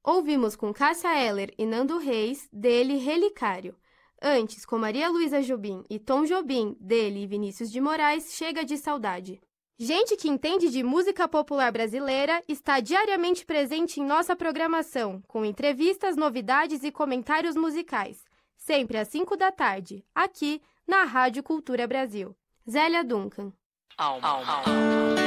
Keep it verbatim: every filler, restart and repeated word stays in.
Ouvimos com Cássia Eller e Nando Reis, dele Relicário. Antes, com Maria Luísa Jobim e Tom Jobim, dele e Vinícius de Moraes, Chega de Saudade. Gente que entende de música popular brasileira está diariamente presente em nossa programação, com entrevistas, novidades e comentários musicais. Sempre às cinco da tarde, aqui na Rádio Cultura Brasil. Zélia Duncan. Alma. Alma.